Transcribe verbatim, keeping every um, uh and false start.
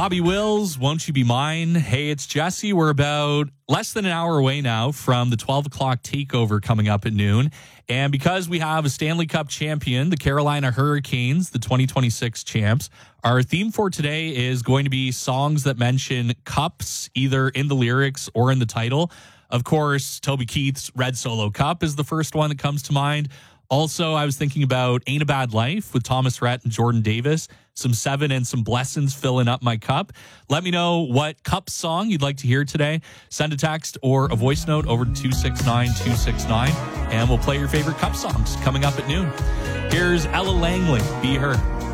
Bobby Wills, Won't You Be Mine? Hey, it's Jesse. We're about less than an hour away now from the twelve o'clock takeover coming up at noon. And because we have a Stanley Cup champion, the Carolina Hurricanes, the twenty twenty-six champs, our theme for today is going to be songs that mention cups, either in the lyrics or in the title. Of course, Toby Keith's Red Solo Cup is the first one that comes to mind. Also, I was thinking about Ain't a Bad Life with Thomas Rhett and Jordan Davis. Some Seven and some Blessings filling up my cup. Let me know what cup song you'd like to hear today. Send a text or a voice note over to two six nine two six nine, and we'll play your favorite cup songs coming up at noon. Here's Ella Langley, Be Her.